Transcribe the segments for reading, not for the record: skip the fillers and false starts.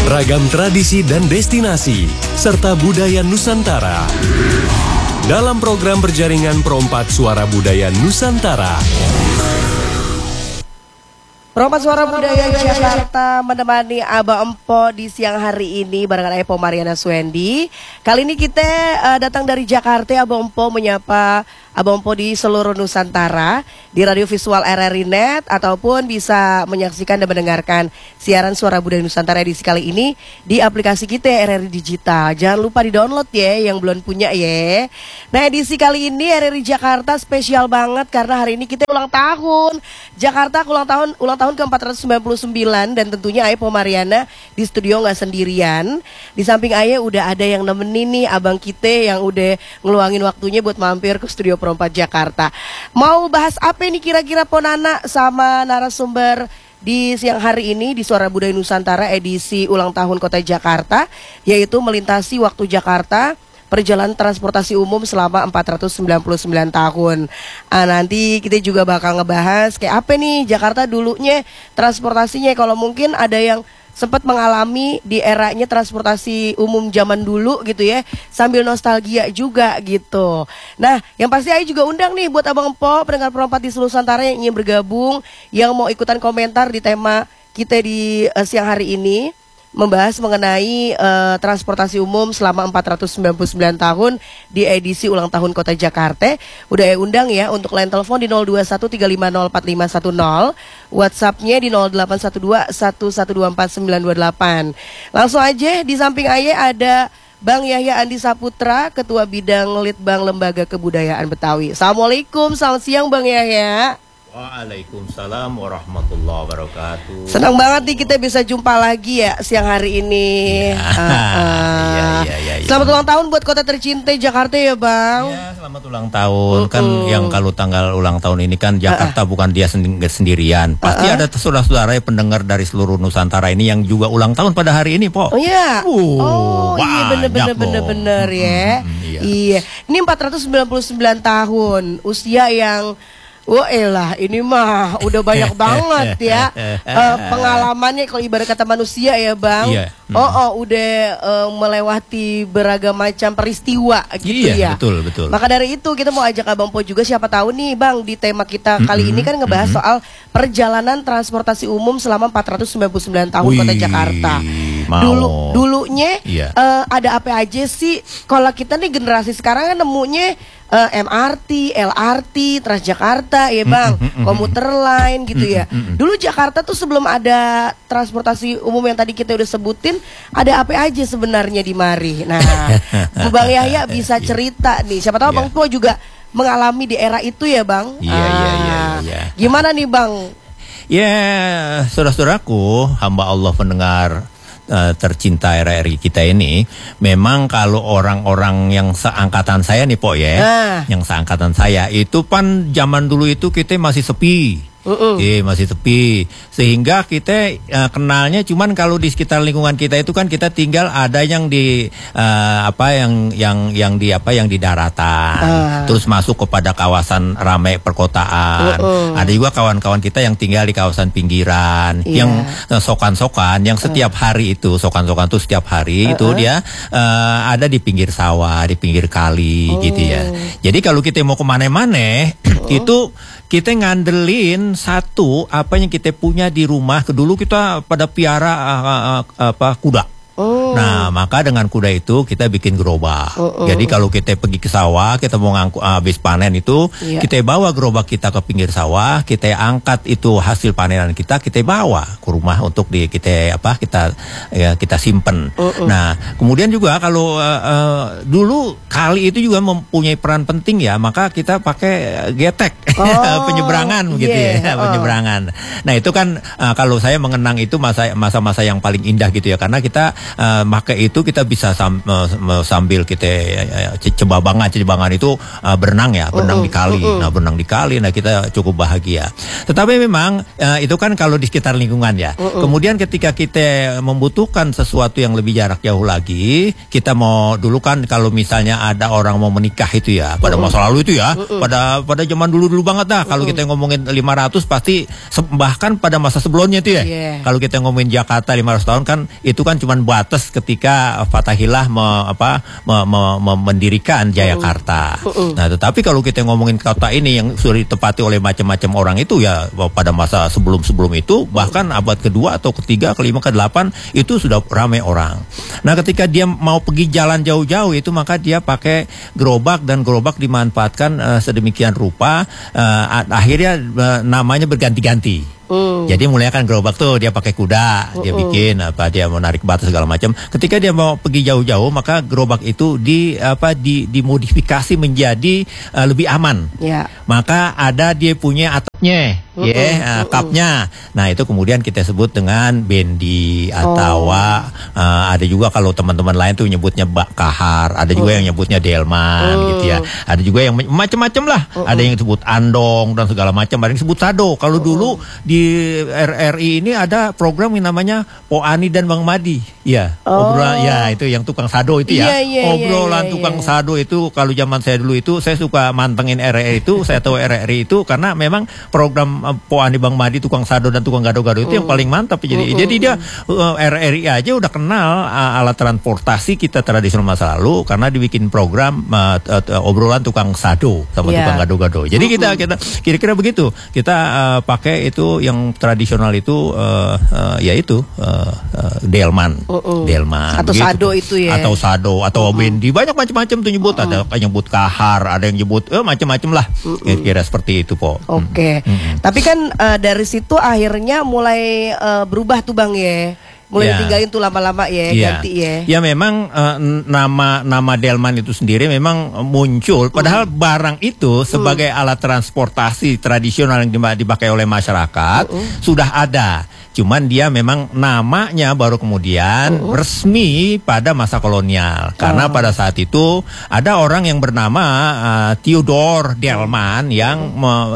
Ragam tradisi dan destinasi, serta budaya Nusantara. Dalam program berjaringan Perompak Suara Budaya Nusantara. Perompak Suara Budaya Jakarta menemani Abang Empo di siang hari ini barengan Epo Mariana Swendi. Kali ini kita datang dari Jakarta. Abang Empo menyapa Abang Empo di seluruh Nusantara, di radio visual RRI Net, ataupun bisa menyaksikan dan mendengarkan siaran Suara Budaya Nusantara edisi kali ini di aplikasi kita RRI Digital. Jangan lupa di-download ya yang belum punya ya. Nah, edisi kali ini RRI Jakarta spesial banget karena hari ini kita ulang tahun. Jakarta ulang tahun ke-499 dan tentunya Aye Mariana di studio nggak sendirian. Di samping Aye udah ada yang nemenin nih abang kita yang udah ngeluangin waktunya buat mampir ke studio Perompak Jakarta. Mau bahas apa nih kira-kira Ponana sama narasumber di siang hari ini di Suara Budaya Nusantara edisi ulang tahun Kota Jakarta, yaitu melintasi waktu Jakarta, perjalanan transportasi umum selama 499 tahun. Nanti kita juga bakal ngebahas kayak apa nih Jakarta dulunya transportasinya. Kalau mungkin ada yang sempat mengalami di eranya transportasi umum zaman dulu gitu ya, sambil nostalgia juga gitu. Nah, yang pasti Ayu juga undang nih buat Abang Empo, pendengar Perompak di seluruh Nusantara yang ingin bergabung, yang mau ikutan komentar di tema kita di siang hari ini, membahas mengenai transportasi umum selama 499 tahun di edisi ulang tahun Kota Jakarta. Udah undang ya untuk line telepon di 02135045510, WhatsAppnya di 081211249228. Langsung aja di samping Aye ada Bang Yahya Andi Saputra, Ketua Bidang Litbang Lembaga Kebudayaan Betawi. Assalamualaikum, selamat siang Bang Yahya. Waalaikumsalam warahmatullahi wabarakatuh. Senang banget nih kita bisa jumpa lagi ya siang hari ini. Ya. Selamat ulang tahun buat kota tercinta Jakarta ya Bang. Ya, selamat ulang tahun. Kan yang kalau tanggal ulang tahun ini kan Jakarta bukan dia sendirian. Pasti ada saudara-saudara pendengar dari seluruh Nusantara ini yang juga ulang tahun pada hari ini, Po. Oh iya. Iya bener ya. Iya. Ini 499 tahun usia yang wah elah, ini mah udah banyak banget ya pengalamannya kalau ibarat kata manusia ya Bang. Iya. Udah melewati beragam macam peristiwa gitu ya. Betul. Maka dari itu kita mau ajak Abang Po juga, siapa tahu nih Bang di tema kita kali ini kan ngebahas soal perjalanan transportasi umum selama 499 tahun Kota Jakarta. Dulunya ada apa aja sih? Kalau kita nih generasi sekarang kan nemunya MRT, LRT, Transjakarta ya Bang, komuter lain gitu ya. Dulu Jakarta tuh sebelum ada transportasi umum yang tadi kita udah sebutin, ada apa aja sebenarnya di mari. Nah, Bang Yahya bisa cerita nih, siapa tahu Bang Po juga mengalami di era itu ya Bang. Iya. Gimana nih Bang? Ya, saudara-saudaraku, hamba Allah pendengar tercinta RRI kita ini, memang kalau orang-orang yang seangkatan saya nih Po ya, yang seangkatan saya itu kan zaman dulu itu kita masih sepi. Masih sepi, sehingga kita kenalnya cuman kalau di sekitar lingkungan kita itu kan kita tinggal ada yang di yang di daratan, terus masuk kepada kawasan ramai perkotaan. Ada juga kawan-kawan kita yang tinggal di kawasan pinggiran, yang sokan-sokan, yang setiap hari itu sokan-sokan tuh setiap hari itu dia ada di pinggir sawah, di pinggir kali gitu ya. Jadi kalau kita mau kemana-mana itu kita ngandelin satu apa yang kita punya di rumah. Dulu kita pada piara kuda. Nah, maka dengan kuda itu kita bikin gerobak. Jadi kalau kita pergi ke sawah, kita mau habis panen itu, kita bawa gerobak kita ke pinggir sawah, kita angkat itu hasil panenan kita bawa ke rumah untuk kita simpen. Nah, kemudian juga kalau dulu kali itu juga mempunyai peran penting ya, maka kita pakai getek penyeberangan begitu ya, penyeberangan. Nah, itu kan kalau saya mengenang itu masa-masa yang paling indah gitu ya, karena kita maka itu kita bisa sambil kita cebabangan itu berenang ya, berenang di kali. Nah, berenang di kali, nah kita cukup bahagia. Tetapi memang itu kan kalau di sekitar lingkungan ya. Kemudian ketika kita membutuhkan sesuatu yang lebih jarak jauh lagi, kita mau dulu kan kalau misalnya ada orang mau menikah itu ya, pada masa lalu itu ya, pada zaman dulu banget dah. Kalau kita ngomongin 500 pasti bahkan pada masa sebelumnya itu ya. Kalau kita ngomongin Jakarta 500 tahun kan itu kan cuma batas ketika Fatahillah mendirikan Jayakarta. Nah, tetapi kalau kita ngomongin kota ini yang sudah ditempati oleh macam-macam orang itu ya pada masa sebelum itu bahkan abad kedua atau ketiga, kelima, ke-8 itu sudah ramai orang. Nah, ketika dia mau pergi jalan jauh-jauh itu maka dia pakai gerobak dan gerobak dimanfaatkan sedemikian rupa akhirnya namanya berganti-ganti. Jadi mulai kan gerobak tuh dia pakai kuda, dia bikin dia mau narik batu segala macam. Ketika dia mau pergi jauh-jauh maka gerobak itu dimodifikasi menjadi lebih aman. Maka ada dia punya atapnya, kapnya. Nah, itu kemudian kita sebut dengan bendi atau ada juga kalau teman-teman lain tuh nyebutnya bak kahar, ada juga yang nyebutnya delman gitu ya. Ada juga yang macam-macam lah. Ada yang disebut andong dan segala macam, ada yang disebut sado. Kalau dulu di RRI ini ada program yang namanya Poani dan Bang Madi. Ya, obrolan ya itu yang tukang sado itu ya. Obrolan tukang sado itu kalau zaman saya dulu itu saya suka mantengin RRI itu, saya tahu RRI itu karena memang program Poani Bang Madi tukang sado dan tukang gado-gado itu yang paling mantap. Jadi dia RRI aja udah kenal alat transportasi kita tradisional masa lalu karena dibikin program obrolan tukang sado sama tukang gado-gado. Jadi kita kira-kira begitu. Kita pakai itu yang tradisional itu yaitu delman atau gitu. Sado itu ya, atau sado atau bendi, banyak macam-macam tuh nyebut. Ada yang nyebut kahar, ada yang nyebut macam-macam lah. Kira-kira seperti itu po. Tapi kan dari situ akhirnya mulai berubah tuh Bang ya. Mulai ditinggalin tuh lama-lama ya, ganti ya. Ya memang nama delman itu sendiri memang muncul. Padahal barang itu sebagai alat transportasi tradisional yang dipakai oleh masyarakat sudah ada. Cuman dia memang namanya baru kemudian resmi pada masa kolonial. Karena pada saat itu ada orang yang bernama Theodore Delman yang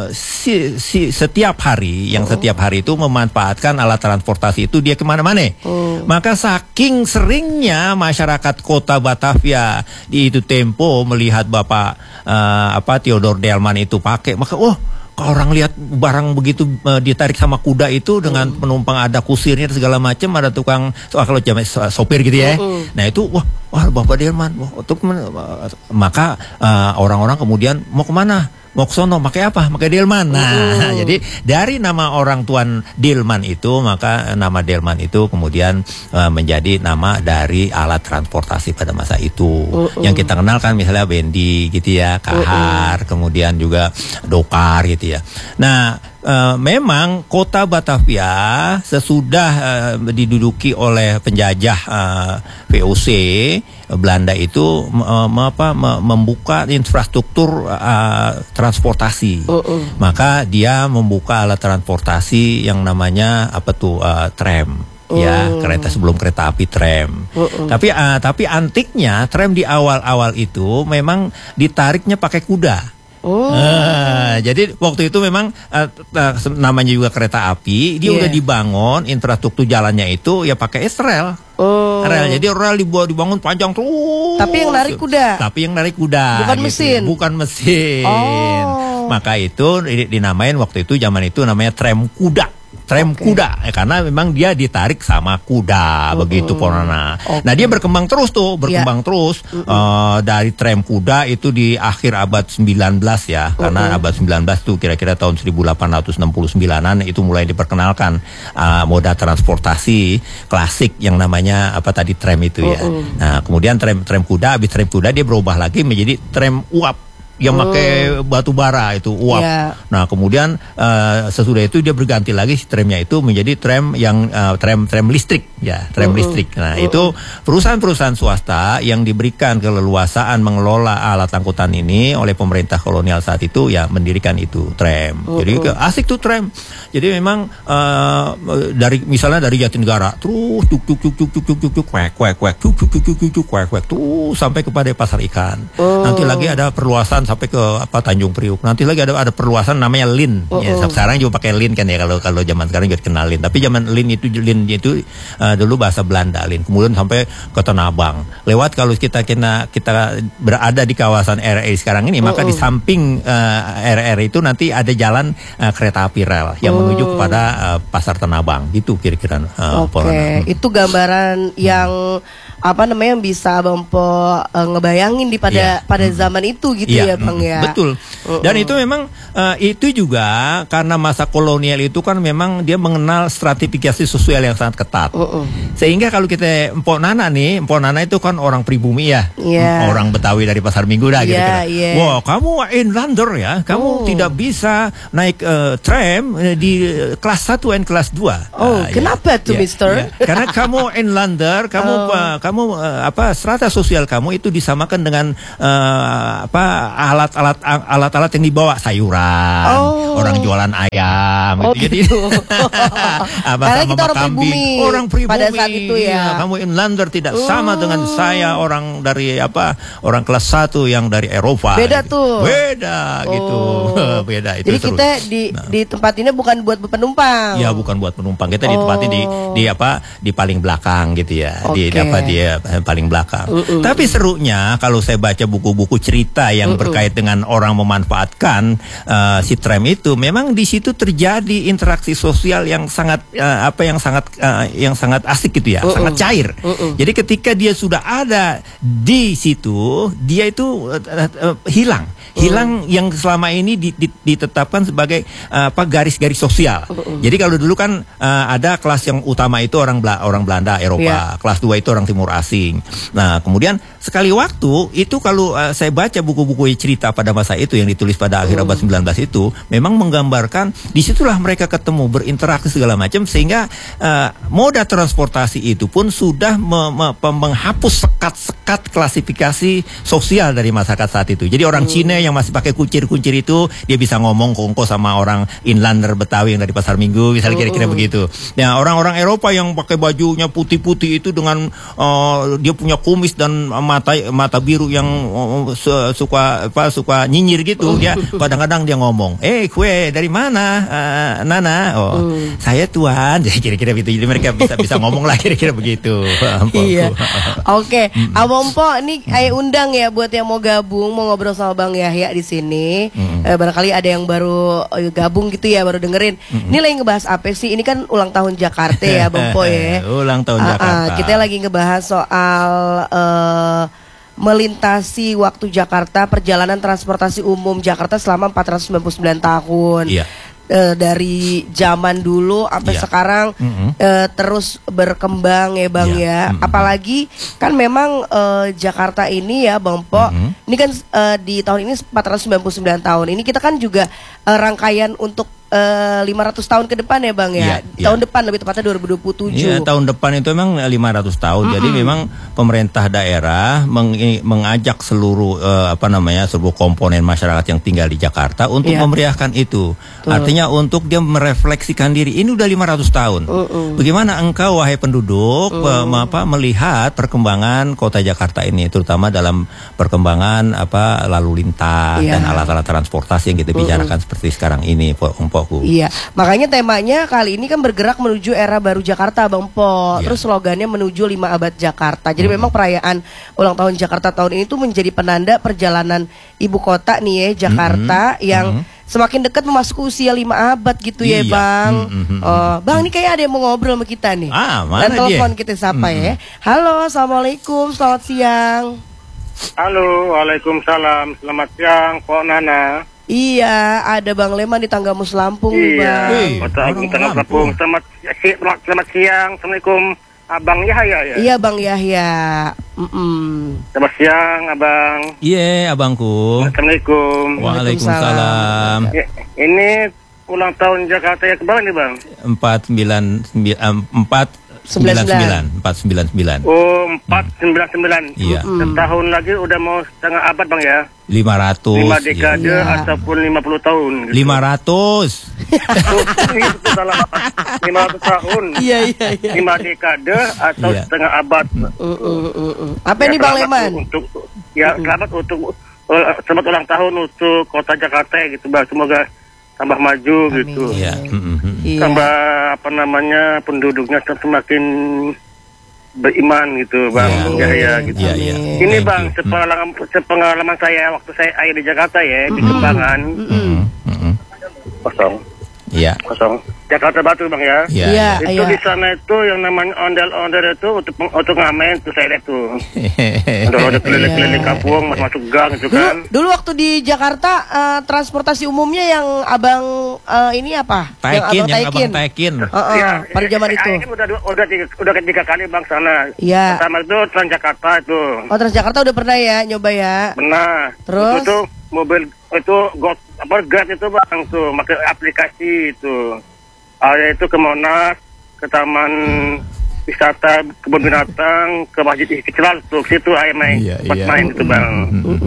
setiap hari itu memanfaatkan alat transportasi itu dia kemana-mana. Maka saking seringnya masyarakat kota Batavia di itu tempo melihat Bapak Theodore Delman itu pakai, maka kalau orang lihat barang begitu ditarik sama kuda itu dengan penumpang ada kusirnya segala macam, ada tukang kalau jaman sopir gitu ya. Nah itu wah Bapak Delman, maka orang-orang kemudian mau kemana? Mau ke sono, pakai apa? Pakai delman. Nah, jadi dari nama orang tuan delman itu, maka nama delman itu kemudian menjadi nama dari alat transportasi pada masa itu. Yang kita kenal kan misalnya bendi gitu ya, kahar, kemudian juga dokar gitu ya. Nah, memang kota Batavia sesudah diduduki oleh penjajah VOC Belanda itu membuka infrastruktur transportasi. Maka dia membuka alat transportasi yang namanya tram. Ya, kereta sebelum kereta api tram. Tapi antiknya tram di awal-awal itu memang ditariknya pakai kuda. Jadi waktu itu memang namanya juga kereta api, dia udah dibangun infrastruktur jalannya itu ya pakai rel. Rel, jadi rel dibangun panjang terus. Tapi yang narik kuda. Bukan gitu. mesin. Bukan mesin. Maka itu dinamain waktu itu zaman itu namanya tram kuda. Tram kuda karena memang dia ditarik sama kuda begitu Ponana. Nah dia berkembang terus dari tram kuda itu di akhir abad 19 ya, karena abad 19 tuh kira-kira tahun 1869an itu mulai diperkenalkan moda transportasi klasik yang namanya tram itu ya. Nah kemudian tram kuda, habis tram kuda dia berubah lagi menjadi tram uap yang pakai batu bara itu uap. Nah kemudian sesudah itu dia berganti lagi tramnya itu menjadi tram yang tram listrik ya, tram listrik. Nah itu perusahaan-perusahaan swasta yang diberikan keleluasaan mengelola alat angkutan ini oleh pemerintah kolonial saat itu ya mendirikan itu tram. Jadi asik tuh tram. Jadi memang misalnya dari Jatinegara terus cuk kwek tuh sampai kepada pasar ikan. Nanti lagi ada perluasan sampai ke Tanjung Priuk. Nanti lagi ada perluasan namanya Lin. Ya, sekarang juga pakai Lin kan ya, kalau zaman sekarang juga dikenal Lin. Tapi zaman Lin itu dulu bahasa Belanda Lin. Kemudian sampai ke Tanah Abang. Lewat kalau kita berada di kawasan RRI sekarang ini, maka di samping RRI itu nanti ada jalan kereta api rel yang menuju kepada Pasar Tanah Abang. Gitu kira-kira. Oke, itu gambaran yang yang bisa Bang Po ngebayangin pada zaman itu gitu ya Bang ya. Betul. Dan itu memang itu juga karena masa kolonial itu kan memang dia mengenal stratifikasi sosial yang sangat ketat. Sehingga kalau kita Mpok Nana itu kan orang pribumi ya. Orang Betawi dari Pasar Minggu dah gitu. Wah, kamu inlander ya. Kamu tidak bisa naik tram di kelas 1 dan kelas 2. Kenapa tuh Mister? Karena kamu inlander, kamu strata sosial kamu itu disamakan dengan alat-alat yang dibawa, sayuran, orang jualan ayam gitu. Karena kita orang pribumi pada saat itu ya. Kamu inlander tidak sama dengan saya orang dari orang kelas 1 yang dari Eropa. Beda gitu. tuh. Beda gitu. Beda itu. Jadi kita di tempat ini bukan buat penumpang. Ya, bukan buat penumpang. Kita ditempati di paling belakang gitu ya. Di paling belakang. Tapi serunya kalau saya baca buku-buku cerita yang berkait dengan orang memanfaatkan si tram itu, memang di situ terjadi interaksi sosial yang sangat asik gitu ya, sangat cair. Jadi ketika dia sudah ada di situ, dia itu hilang yang selama ini ditetapkan sebagai garis-garis sosial. Jadi kalau dulu kan ada kelas yang utama itu orang Belanda, Eropa, kelas 2 itu orang Timur Asing. Nah, kemudian sekali waktu itu kalau saya baca buku-buku cerita pada masa itu yang ditulis pada akhir abad 19 itu, memang menggambarkan disitulah mereka ketemu, berinteraksi segala macam, sehingga moda transportasi itu pun sudah menghapus sekat-sekat klasifikasi sosial dari masyarakat saat itu. Jadi orang Cina yang masih pakai kuncir-kuncir itu, dia bisa ngomong kongko sama orang inlander Betawi yang dari Pasar Minggu, misalnya kira-kira begitu. Nah, orang-orang Eropa yang pakai bajunya putih-putih itu dengan dia punya kumis dan mata biru yang suka nyinyir gitu, dia kadang-kadang dia ngomong, kue dari mana Nana? Saya tuan. Jadi kira-kira begitu. Jadi mereka bisa ngomong lah kira-kira begitu. Iya. Oke, Abang Po, ini saya undang ya buat yang mau gabung, mau ngobrol sama Bang Yahya di sini. Barangkali ada yang baru gabung gitu ya, baru dengerin. Ini lagi ngebahas apa sih? Ini kan ulang tahun Jakarta ya, Bang Po ya. Ulang tahun Jakarta. Kita lagi ngebahas soal melintasi waktu Jakarta, perjalanan transportasi umum Jakarta selama 499 tahun. Iya. Dari zaman dulu sampai sekarang terus berkembang ya Bang ya. Apalagi kan memang Jakarta ini ya Bang Po, ini kan di tahun ini 499 tahun. Ini kita kan juga rangkaian untuk 500 tahun ke depan ya Bang ya. Tahun depan lebih tepatnya 2027. Iya, tahun depan itu memang 500 tahun. Jadi memang pemerintah daerah mengajak seluruh seluruh komponen masyarakat yang tinggal di Jakarta untuk memeriahkan itu. Artinya untuk dia merefleksikan diri. Ini udah 500 tahun. Bagaimana engkau wahai penduduk melihat perkembangan kota Jakarta ini, terutama dalam perkembangan lalu lintas dan alat-alat transportasi yang kita bicarakan seperti sekarang ini, Iya, makanya temanya kali ini kan bergerak menuju era baru Jakarta, Bang Po. Terus slogannya menuju 5 abad Jakarta. Jadi memang perayaan ulang tahun Jakarta tahun ini tuh menjadi penanda perjalanan ibu kota nih ya, Jakarta yang semakin dekat memasuki usia 5 abad gitu ya Bang. Bang, ini kayak ada yang mau ngobrol sama kita nih. Dan telepon kita sapa ya. Halo, assalamualaikum, selamat siang. Halo, waalaikumsalam, selamat siang, Pok Nana. Iya, ada Bang Leman di Tanggamus Lampung, Bang. Kota Agung Tanggamus Lampung. Selamat siang, assalamualaikum, Abang Yahya ya. Iya, Bang Yahya. Selamat siang, Abang. Iya, Abangku. Assalamualaikum. Waalaikumsalam. Ini ulang tahun Jakarta yang keberapa nih Bang? 499 499. Oh, 499. Iya. Setahun lagi udah mau setengah abad Bang ya. 500. 5 dekade ataupun 50 tahun. Gitu. 500. Oh, itu salah. 500 tahun. Iya. 5 dekade atau Iya. setengah abad. Apa ini Bang Leman? Selamat untuk selamat ulang tahun untuk Kota Jakarta gitu Bang. Semoga tambah maju gitu. Iya. Iya. Tambah penduduknya semakin beriman gitu Bang Yahya gitu. Iya. Ini Thank Bang, you. sepengalaman saya waktu saya di Jakarta ya, di Kembangan. Kosong. Jakarta Batu Bang ya. Iya. Itu di sana itu yang namanya ondel-ondel itu untuk ngamen tuh saya lihat tuh. Ondel-ondel keliling-keliling kampung, masuk gang gitu kan. Dulu waktu di Jakarta transportasi umumnya yang abang ini apa? Taikin, yang taikin. abang taikin. Pada zaman itu. Saya udah ketiga kali Bang sana. Iya. Pertama itu Transjakarta itu. Oh, Transjakarta udah pernah ya nyoba ya? Benar. Terus? Itu mobil itu Grab itu Bang tuh pakai aplikasi itu. Itu ke Monas, ke Taman Wisata Kebun Binatang, ke Masjid Istiqlal tuh situ main itu Bang.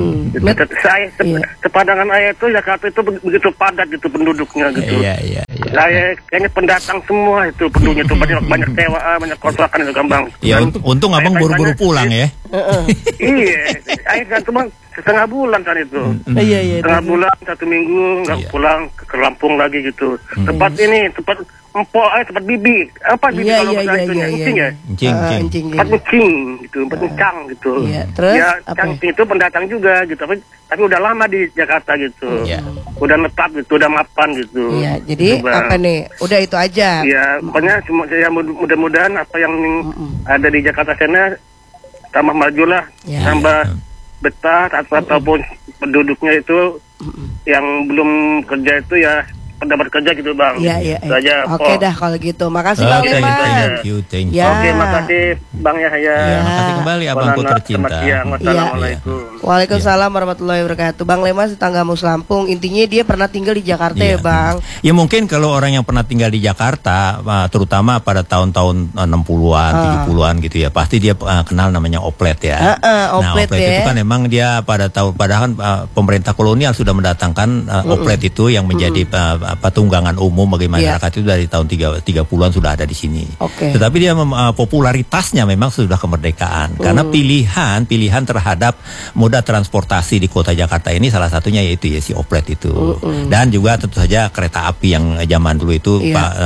Saya sepadangan saya itu Jakarta itu begitu padat gitu penduduknya gitu. Iya. Saya kayaknya pendatang semua itu penduduknya itu banyak sewaan, banyak kontrakan itu kan Bang. Ya untung abang buru-buru pulang ya. Iya, saya kan cuma setengah bulan kan itu. Iya. Setengah bulan, 1 minggu nggak pulang ke Lampung lagi gitu. Tempat empok, tempat bibi. Apa bibi kalau bahasa itu encing ya? Encing. Tempat encing gitu, tempat encang gitu. Iya, terus ya, apa? encing itu pendatang juga gitu. Tapi udah lama di Jakarta gitu. Iya. Udah netap gitu, udah mapan gitu. Iya, jadi Gitu, Bang. apa nih? Udah itu aja. Ya, pokoknya ya mudah-mudahan apa yang ada di Jakarta sana tambah maju lah, tambah betah ataupun penduduknya itu yang belum kerja itu ya pendapat kerja gitu Bang. Iya. Itu aja. Oke dah kalau gitu. Makasih Bang Leman. Thank you. Ya. Oke, makasih Bang Yahya. Ya, makasih kembali abangku tercinta. Selamat siang. Wassalamualaikum. Waalaikumsalam warahmatullahi wabarakatuh. Bang Leman tetangga Mus Lampung. Intinya dia pernah tinggal di Jakarta ya Bang. Ya mungkin kalau orang yang pernah tinggal di Jakarta, terutama pada tahun-tahun 60-an, 70-an gitu ya, pasti dia kenal namanya oplet ya. Oplet oplet itu kan memang dia padahal pemerintah kolonial sudah mendatangkan oplet itu yang menjadi tunggangan umum bagi masyarakat itu dari tahun 30-an sudah ada di sini. Tetapi dia popularitasnya memang sudah kemerdekaan karena pilihan terhadap moda transportasi di kota Jakarta ini salah satunya yaitu ya si oplet itu. Dan juga tentu saja kereta api yang zaman dulu itu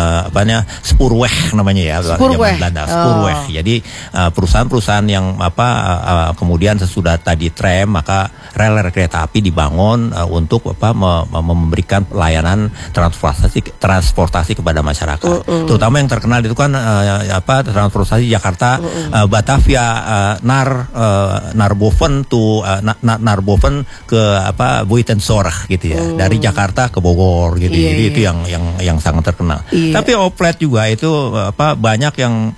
Spoorweg namanya ya, zaman Belanda, Spoorweg. Jadi perusahaan-perusahaan yang kemudian sesudah tadi tram maka rel kereta api dibangun untuk memberikan layanan transportasi kepada masyarakat. Terutama yang terkenal itu kan transportasi Jakarta Batavia Narboven Narboven ke Buitenzorg gitu ya. Dari Jakarta ke Bogor gitu. Jadi itu yang sangat terkenal. Tapi oplet juga itu banyak yang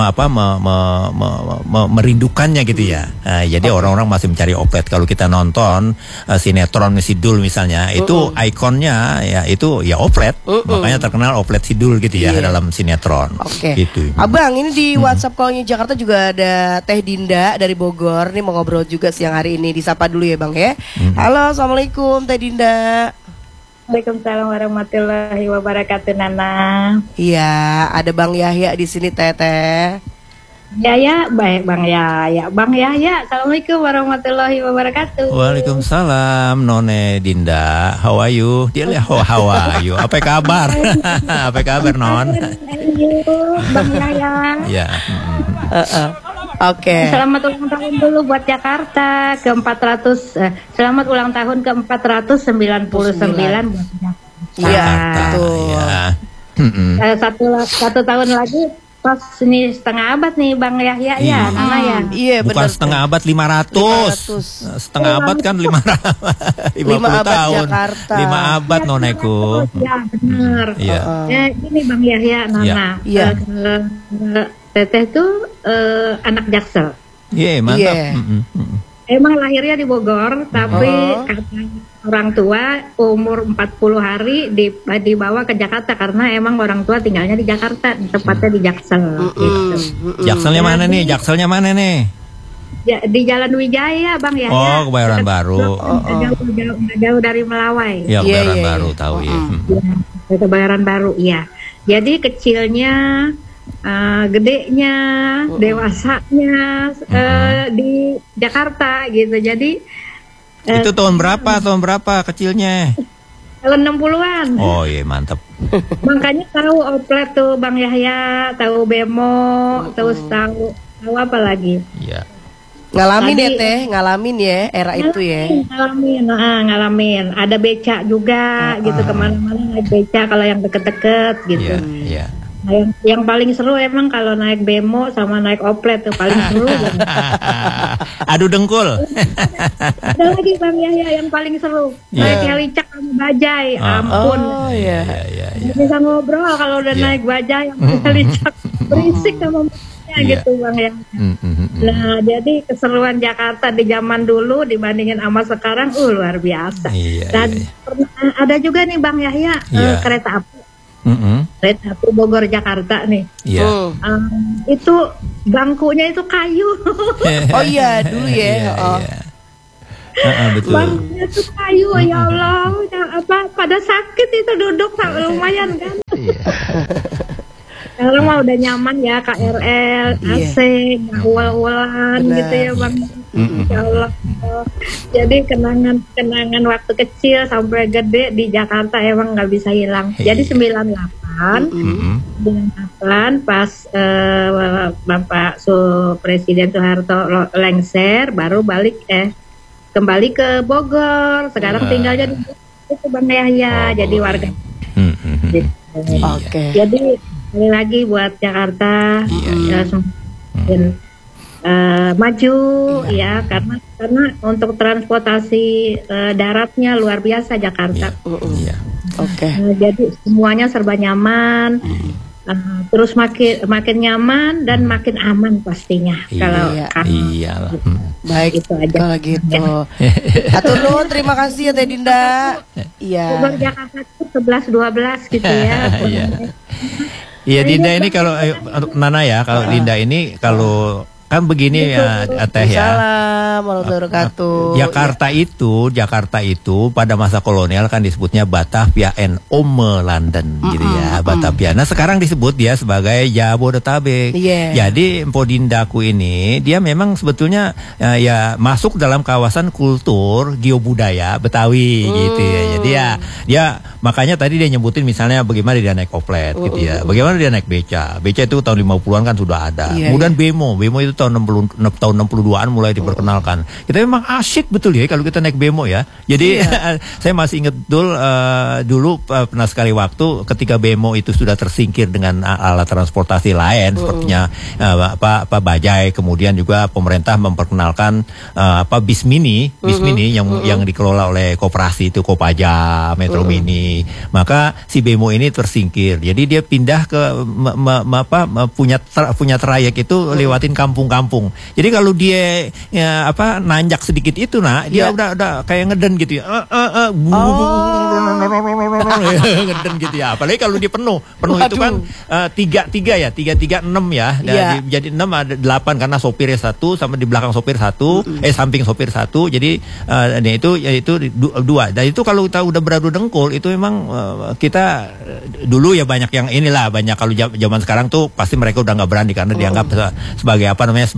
merindukannya gitu ya. Jadi orang-orang masih mencari oplet. Kalau kita nonton sinetron Sidul misalnya, itu ikonnya ya itu ya oplet. Makanya terkenal oplet Sidul gitu ya dalam sinetron. Gitu. Abang, ini di WhatsApp call-nya Jakarta juga ada Teh Dinda dari Bogor. Nih mau ngobrol juga siang hari ini. Disapa dulu ya Bang ya. Halo, Assalamualaikum Teh Dinda. Waalaikumsalam warahmatullahi wabarakatuh Nana. Iya, ada Bang Yahya di sini Teteh. Ya, baik Bang Yahya. Bang Yahya, Assalamualaikum warahmatullahi wabarakatuh. Waalaikumsalam None Dinda. How are you? Dia lihat how are you? Apa kabar? Apa kabar Non? Bang Yahya. Ya. Oke. Selamat ulang tahun dulu buat Jakarta ke 400. Selamat ulang tahun ke 499 buat Jakarta. Iya, betul. Satu tahun lagi pas ini setengah abad nih Bang Yahya ya, Nana ya. Iya, benar. Bukan setengah abad 500. Setengah abad kan 50 tahun. Jakarta. 5 abad Noneku. Ya, benar. Iya. Ini Bang Yahya, Nana. Iya. Teteh tuh anak Jaksel. Iya, mantap. Iya. Emang lahirnya di Bogor, tapi karena orang tua umur 40 hari dibawa ke Jakarta karena emang orang tua tinggalnya di Jakarta, tepatnya di Jaksel. Gitu. Jakselnya mana nih? Jakselnya mana nih? Di Jalan Wijaya, Bang ya. Oh, Kebayoran Baru. Jauh dari Melawai. Ya, Kebayoran Baru tahu ya. Kebayoran Baru, ya. Jadi kecilnya, gedenya, dewasanya di Jakarta gitu. Jadi itu tahun berapa kecilnya? Tahun 60-an. Oh iya, mantap. Makanya tahu oplet tuh Bang Yahya, tahu bemo, terus tahu apa lagi? Iya. Ngalamin ya Teh, ngalamin ya era itu ya. Ngalamin. Ada beca juga gitu, kemana-mana naik beca kalau yang deket-deket gitu. Iya. Nah, yang paling seru emang kalau naik bemo sama naik oplet tuh paling seru. Adu dengkul. Ada lagi Bang Yahya yang paling seru. Naik helicak sama bajai, ampun. Oh iya. Bisa ngobrol kalau udah naik bajai sama helicak, berisik sama gitu Bang ya. Nah, jadi keseruan Jakarta di zaman dulu dibandingin sama sekarang luar biasa. Dan ada juga nih Bang Yahya kereta api. Kereta api Bogor Jakarta nih. Itu bangkunya itu kayu. Oh iya, dulu ya. Betul. Bangkunya itu kayu, ya Allah. Pada sakit itu duduk lumayan kan. Sekarang mah udah nyaman ya, KRL, AC, nggak ual-ualan gitu ya Bang. Ya Allah. Jadi kenangan waktu kecil sampai gede di Jakarta emang nggak bisa hilang. Jadi 98 pas Bapak Presiden Soeharto lengser, baru kembali ke Bogor. Sekarang tinggalnya di itu Bang Yahya, jadi warga. Oke. Jadi sekali lagi buat Jakarta semakin maju ya, karena untuk transportasi daratnya luar biasa Jakarta. Oke. Jadi semuanya serba nyaman, terus makin nyaman dan makin aman pastinya. Kalau iyalah. Baik itu aja kalau gitu. Atur nuhun, terima kasih ya Teh Dinda. Iya. Bogor Jakarta itu 11-12 gitu ya. Iya Dinda ini kalau Nana ya, kalau Dinda ini kalau kan begini ya Teh ya. Jakarta itu pada masa kolonial kan disebutnya Batavia and Omelanden gitu ya, Batavia. Nah sekarang disebut dia sebagai Jabodetabek. Jadi Mpo Dindaku ini dia memang sebetulnya ya masuk dalam kawasan kultur geobudaya Betawi gitu ya. Jadi ya dia makanya tadi dia nyebutin misalnya bagaimana dia naik oplet gitu ya. Bagaimana dia naik beca. Beca itu tahun 50-an kan sudah ada. Kemudian bemo itu tahun 62-an mulai diperkenalkan. Kita memang asyik betul ya kalau kita naik bemo ya. Jadi saya masih ingat dulu pernah sekali waktu ketika bemo itu sudah tersingkir dengan alat transportasi lain sepertinya bajai, kemudian juga pemerintah memperkenalkan bis mini yang dikelola oleh koperasi itu Kopaja, Metro Mini. Maka si bemo ini tersingkir. Jadi dia pindah ke punya trayek itu lewatin kampung-kampung. Jadi kalau dia nanjak sedikit itu dia udah kayak ngeden gitu ya. Ngeden gitu ya. Apalagi kalau dia penuh itu kan 3-3 ya, 3-3-6 ya. Jadi 6 ada 8 karena sopirnya 1 sama di belakang sopir 1, samping sopir 1. Jadi itu 2. Dan itu kalau kita udah beradu dengkul itu memang kita dulu ya banyak yang banyak kalau zaman sekarang tuh pasti mereka udah nggak berani karena dianggap sebagai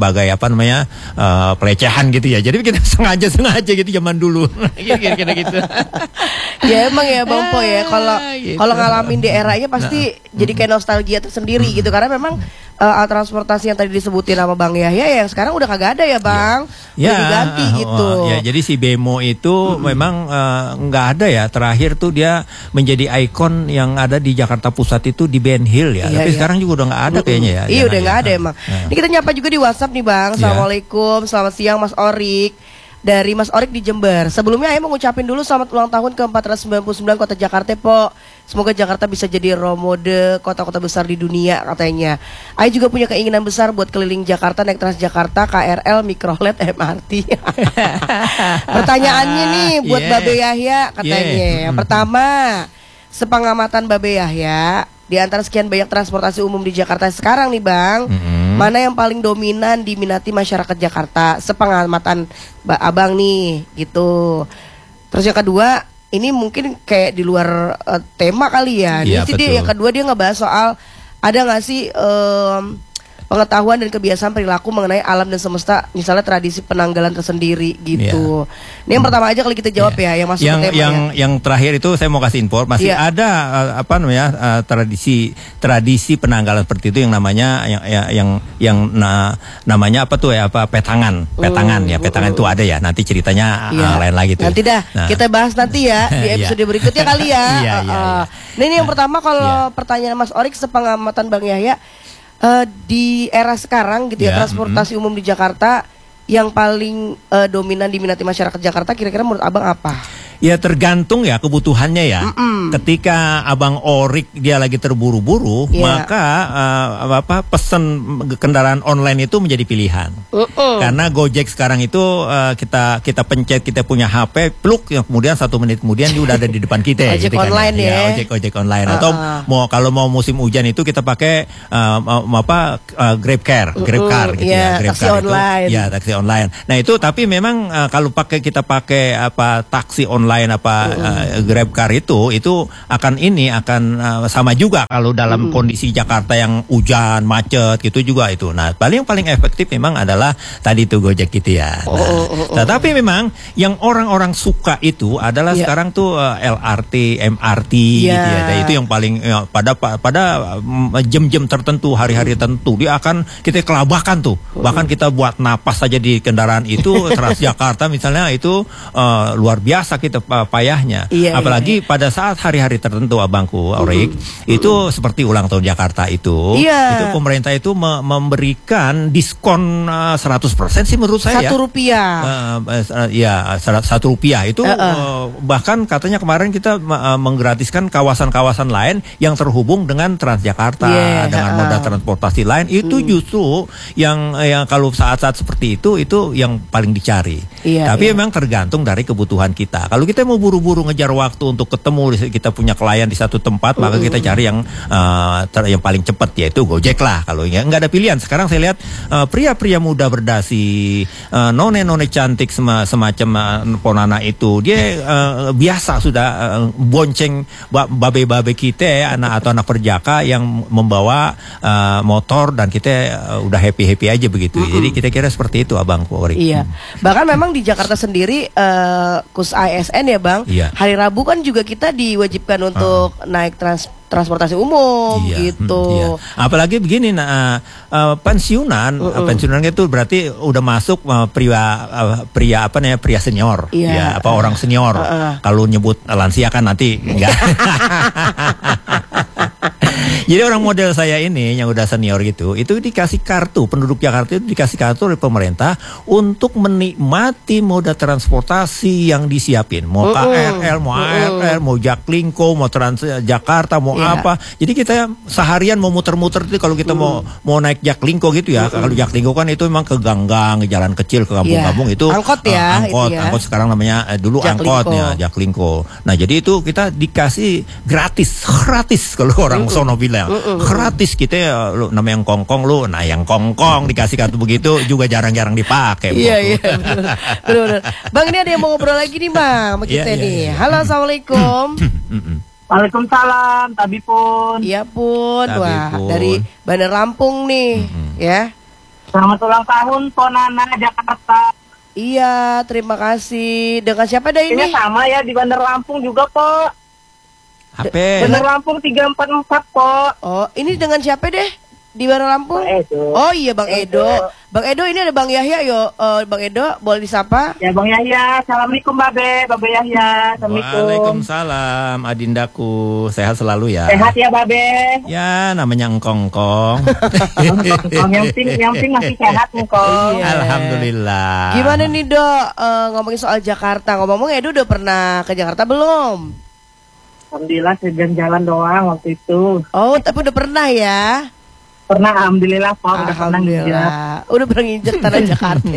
pelecehan gitu ya. Jadi kita sengaja gitu zaman dulu. Kira-kira gitu. Ya emang ya Bang Po ya, kalau ngalamin di eranya pasti jadi kayak nostalgia tersendiri gitu, karena memang transportasi yang tadi disebutin sama Bang Yahya yang sekarang udah kagak ada ya Bang. Udah diganti gitu. Jadi si bemo itu memang nggak ada ya. Terakhir tuh dia menjadi ikon yang ada di Jakarta Pusat itu di Ben Hill ya. Tapi sekarang juga udah nggak ada kayaknya ya. Iya udah nggak ada emang. Ini kita nyapa juga di WhatsApp nih Bang. Assalamualaikum, selamat siang Mas Orik. dari Mas Orik di Jember. Sebelumnya Ayah mau ngucapin dulu selamat ulang tahun ke 499 Kota Jakarta, Po. Semoga Jakarta bisa jadi role model kota-kota besar di dunia katanya. Ayah juga punya keinginan besar buat keliling Jakarta naik Transjakarta, KRL, Mikrolet, MRT. Pertanyaannya nih buat Babe Yahya katanya. Yang pertama, sepengamatan Babe Yahya, di antara sekian banyak transportasi umum di Jakarta sekarang nih Bang, mana yang paling dominan diminati masyarakat Jakarta? Sepengamatan Abang nih gitu. Terus yang kedua, ini mungkin kayak di luar tema kali ya. Iya, Yang kedua dia ngebahas soal ada nggak sih pengetahuan dan kebiasaan perilaku mengenai alam dan semesta, misalnya tradisi penanggalan tersendiri gitu. Ini yang pertama aja kali kita jawab ya, yang masuk ke tema yang terakhir itu saya mau kasih info, masih ada tradisi penanggalan seperti itu yang namanya namanya apa tuh ya, petangan itu ada ya, nanti ceritanya lain lagi tuh. Nanti kita bahas nanti ya di episode berikutnya kali ya. Nah ini yang pertama, kalau pertanyaan Mas Orik, sepengamatan Bang Yahya, di era sekarang gitu ya, transportasi umum di Jakarta yang paling dominan diminati masyarakat Jakarta, kira-kira menurut Abang apa? Ya tergantung ya kebutuhannya ya. Ketika Abang Orik dia lagi terburu-buru, maka pesan kendaraan online itu menjadi pilihan. Karena Gojek sekarang itu kita pencet, kita punya HP, pluk, kemudian 1 menit kemudian dia udah ada di depan kita. Ojek gitu online kan, ya. Ojek online. Atau kalau mau musim hujan itu kita pakai Grab car gitu ya. Grab taksi car online. Itu, ya taksi online. Nah itu tapi memang kalau kita pakai taksi online Grab car itu akan sama juga kalau dalam kondisi Jakarta yang hujan macet gitu juga itu. Nah paling efektif memang adalah tadi itu Gojek gitu ya. Tetapi memang yang orang-orang suka itu adalah sekarang tuh LRT, MRT gitu ya. Dan itu yang paling pada jam-jam tertentu, hari-hari tertentu dia akan kita kelabakan tuh. Bahkan kita buat napas saja di kendaraan itu Transjakarta misalnya itu luar biasa kita payahnya. Apalagi pada saat hari-hari tertentu Abangku Orik, itu seperti ulang tahun Jakarta itu pemerintah itu memberikan diskon 100% sih menurut saya. Rp1 itu bahkan katanya kemarin kita menggratiskan kawasan-kawasan lain yang terhubung dengan Transjakarta, dengan moda transportasi lain. Itu justru yang kalau saat-saat seperti itu yang paling dicari. Tapi memang tergantung dari kebutuhan kita. Kalau kita mau buru-buru ngejar waktu untuk ketemu, kita punya klien di satu tempat, maka kita cari yang paling cepat, yaitu Gojek lah. Kalau nggak ada pilihan. Sekarang saya lihat pria-pria muda berdasi, none-none cantik semacam Ponana itu, dia biasa sudah bonceng babe-babe kita, anak atau anak perjaka yang membawa motor, dan kita udah happy-happy aja begitu. Jadi kita kira seperti itu Abang Orik. Bahkan memang di Jakarta sendiri KUS ASN ya Bang, hari Rabu kan juga kita diwajibkan untuk naik transportasi umum gitu. Apalagi begini, pensiunan itu berarti udah masuk pria senior, orang senior. Kalau nyebut lansia kan nanti enggak. Jadi orang model saya ini yang udah senior gitu, itu dikasih kartu, penduduk Jakarta itu dikasih kartu oleh pemerintah untuk menikmati moda transportasi yang disiapin. Mau KRL, mau ARL, mau Jaklingko, mau Transjakarta, mau apa. Jadi kita seharian mau muter-muter itu kalau kita mau naik Jaklingko gitu ya. Kalau Jaklingko kan itu memang ke gang-gang, ke jalan kecil, ke kampung-kampung itu. Angkot ya. Angkot sekarang namanya dulu angkotnya Jaklingko. Nah jadi itu kita dikasih gratis kalau orang sono bilang. Gratis kita lu namanya yang kongkong lu, nah yang kongkong dikasih kartu begitu juga jarang-jarang dipakai. Benar. Bang, ini ada yang mau ngobrol lagi nih Bang sama kita nih. Halo, assalamualaikum. Waalaikumsalam, Tabi Pun. Iya Pun, dari Bandar Lampung nih, ya. Selamat ulang tahun Ponana Jakarta. Iya, terima kasih. Dengan siapa dah ini? Ini sama ya di Bandar Lampung juga, Po. HP. Bandar Lampung 344, Po. Oh, ini dengan siapa deh? Di Bandar Lampung? Bang Edo. Oh iya Bang Edo. Bang Edo ini ada Bang Yahya yo. Bang Edo boleh disapa? Ya Bang Yahya, assalamualaikum Babe Yahya, assalamualaikum. Waalaikumsalam Adindaku. Sehat selalu ya. Sehat ya Babe. Ya namanya engkong-kong. yang penting masih sehat engkong. Iya. Alhamdulillah. Gimana nih Dok ngomongin soal Jakarta? Ngomong-ngomong Edo udah pernah ke Jakarta belum? Alhamdulillah jalan doang waktu itu. Oh tapi udah pernah ya? Pernah alhamdulillah Pak, udah pernah nginjak. Alhamdulillah. Udah pernah nginjek tanah Jakarta.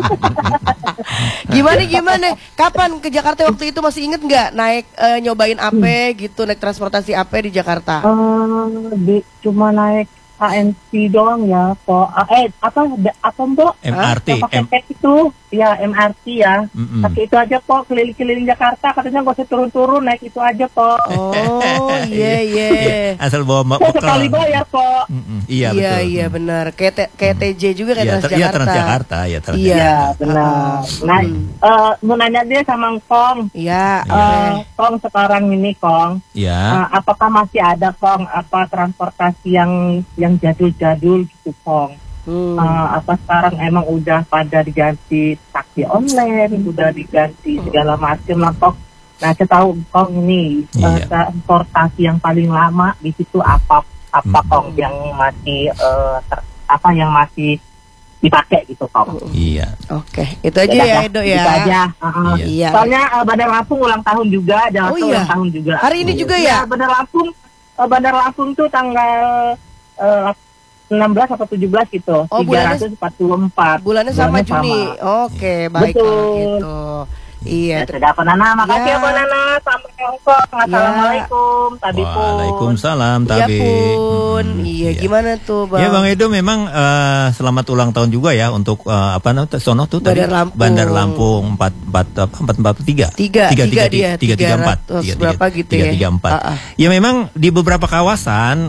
Gimana? Kapan ke Jakarta waktu itu masih inget nggak naik nyobain apa gitu, naik transportasi apa di Jakarta? Cuma naik ANC doang ya, Pak. Apa Mbok? MRT. Yang pakai tek itu, ya MRT ya. Pakai itu aja Pak, keliling-keliling Jakarta. Katanya gak usah turun-turun, naik itu aja Pak. Oh iya. Asal bawa Sekali bayar Pak. Iya betul. Iya benar. Kayak TJ juga kayak Transjakarta. Iya Transjakarta. Iya benar. Nah, mau nanya dia sama Kong. Iya. Kong sekarang ini Kong. Iya. Apakah masih ada Kong apa transportasi yang jadul-jadul gitu Kong? Apa sekarang emang udah pada diganti taksi online, udah diganti segala macam lah Kong. Nah, saya tahu Kong ini transportasi yang paling lama di situ apa Kong yang masih yang masih dipakai gitu Kong. Iya. Oke, itu aja ya Edo ya. Itu aja. Iya. Soalnya Bandar Lampung ulang tahun juga, ulang tahun juga. Hari ini juga ya? Bandar Lampung tuh tanggal 16 atau 17 gitu. Oh, 344. Bulannya sama Juni. Oke, baik kalau gitu. Iya. Sudah Pak Nana, makasih ya Pak Nana. Sampai Hongkong. Assalamualaikum. Tabi pun. Waalaikumsalam Ya Tabi. pun. Iya, gimana tuh Bang? Ya Bang Edo memang selamat ulang tahun juga ya untuk sono tuh Bandar tadi Lampung. Bandar Lampung 443. 334. Berapa gitu ya? 334. Ya memang di beberapa kawasan